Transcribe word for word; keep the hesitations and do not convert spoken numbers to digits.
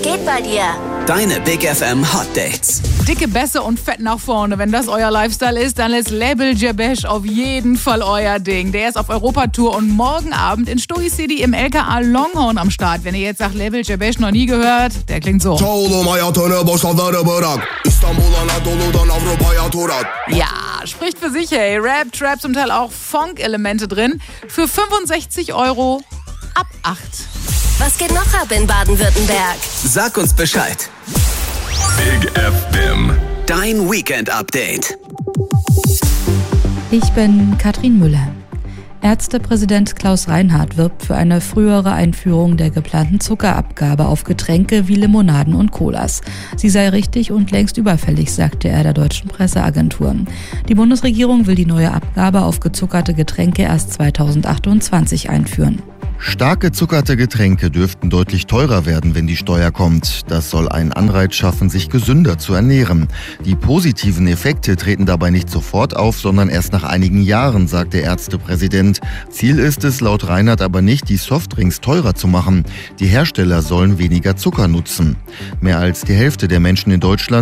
geht bei dir? Deine Big F M Hot Dates. Dicke Bässe und Fett nach vorne. Wenn das euer Lifestyle ist, dann ist Label Jebesh auf jeden Fall euer Ding. Der ist auf Europatour und morgen Abend in Stoi City im L K A Longhorn am Start. Wenn ihr jetzt sagt, Label Jebesh noch nie gehört, der klingt so. Ja, spricht für sich, hey. Rap, Trap, zum Teil auch Funk-Elemente drin. Für fünfundsechzig Euro ab acht. Was geht noch ab in Baden-Württemberg? Sag uns Bescheid. Big F M. Dein Weekend-Update. Ich bin Katrin Müller. Ärztepräsident Klaus Reinhardt wirbt für eine frühere Einführung der geplanten Zuckerabgabe auf Getränke wie Limonaden und Colas. Sie sei richtig und längst überfällig, sagte er der deutschen Presseagentur. Die Bundesregierung will die neue Abgabe auf gezuckerte Getränke erst zweitausendachtundzwanzig einführen. Stark gezuckerte Getränke dürften deutlich teurer werden, wenn die Steuer kommt. Das soll einen Anreiz schaffen, sich gesünder zu ernähren. Die positiven Effekte treten dabei nicht sofort auf, sondern erst nach einigen Jahren, sagt der Ärztepräsident. Ziel ist es laut Reinhardt aber nicht, die Softdrinks teurer zu machen. Die Hersteller sollen weniger Zucker nutzen. Mehr als die Hälfte der Menschen in Deutschland